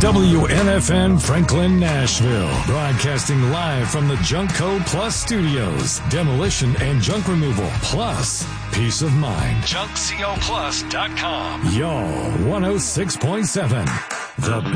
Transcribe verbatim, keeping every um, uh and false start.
W N F N Franklin, Nashville. Broadcasting live from the Junk Code Plus studios. Demolition and junk removal plus peace of mind. junk co plus dot com. Y'all one oh six point seven. The